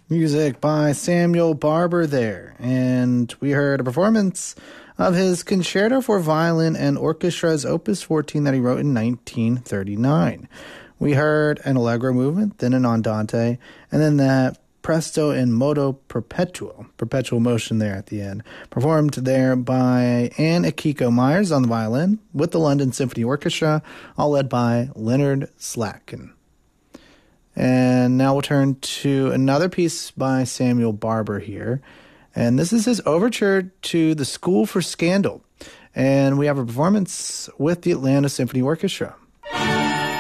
Music by Samuel Barber there. And we heard a performance of his Concerto for Violin and Orchestra's Opus 14 that he wrote in 1939. We heard an Allegro movement, then an Andante, and then that Presto in Modo Perpetuo, perpetual motion there at the end, performed there by Anne Akiko Myers on the violin with the London Symphony Orchestra, all led by Leonard Slatkin. And now we'll turn to another piece by Samuel Barber here. And this is his overture to The School for Scandal. And we have a performance with the Atlanta Symphony Orchestra.